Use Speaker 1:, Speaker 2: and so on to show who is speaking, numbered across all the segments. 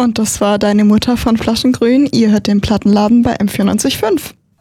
Speaker 1: Und das war Deine Mutter von Flaschengrün. Ihr hört den Plattenladen bei M94.5.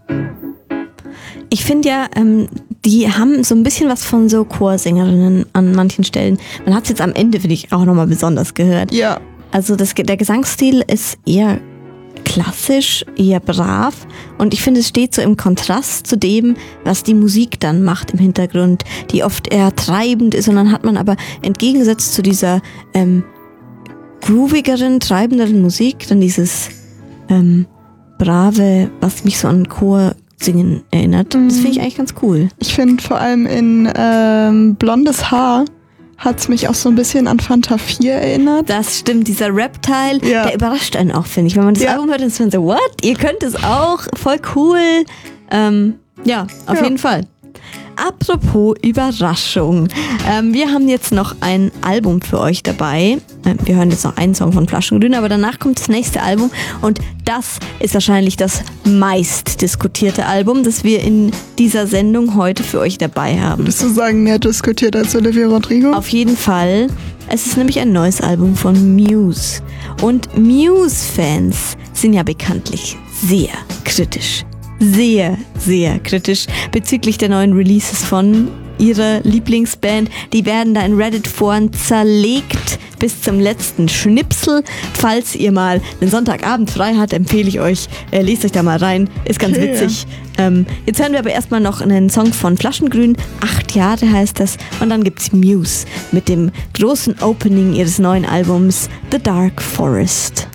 Speaker 2: Ich finde ja, die haben so ein bisschen was von so Chorsängerinnen an manchen Stellen. Man hat es jetzt am Ende, finde ich, auch nochmal besonders gehört.
Speaker 1: Ja.
Speaker 2: Also der Gesangsstil ist eher klassisch, eher brav. Und ich finde, es steht so im Kontrast zu dem, was die Musik dann macht im Hintergrund, die oft eher treibend ist. Und dann hat man aber entgegengesetzt zu dieser groovigeren, treibenderen Musik dann dieses brave, was mich so an Chorsingen erinnert. Das finde ich eigentlich ganz cool.
Speaker 1: Ich finde vor allem in Blondes Haar hat es mich auch so ein bisschen an Fanta 4 erinnert.
Speaker 2: Das stimmt, dieser Rap-Teil, der überrascht einen auch, finde ich. Wenn man das Album hört, dann ist man so, what? Ihr könnt es auch? Voll cool. Auf jeden Fall. Apropos Überraschung. Wir haben jetzt noch ein Album für euch dabei. Wir hören jetzt noch einen Song von Flaschengrün, aber danach kommt das nächste Album und das ist wahrscheinlich das meist diskutierte Album, das wir in dieser Sendung heute für euch dabei haben.
Speaker 1: Würdest du sagen, mehr diskutiert als Olivia Rodrigo?
Speaker 2: Auf jeden Fall. Es ist nämlich ein neues Album von Muse. Und Muse-Fans sind ja bekanntlich sehr kritisch. Sehr, sehr kritisch bezüglich der neuen Releases von ihrer Lieblingsband. Die werden da in Reddit-Foren zerlegt bis zum letzten Schnipsel. Falls ihr mal den Sonntagabend frei habt, empfehle ich euch, lest euch da mal rein. Ist ganz witzig. Jetzt hören wir aber erstmal noch einen Song von Flaschengrün. 8 Jahre heißt das. Und dann gibt's Muse mit dem großen Opening ihres neuen Albums The Dark Forest.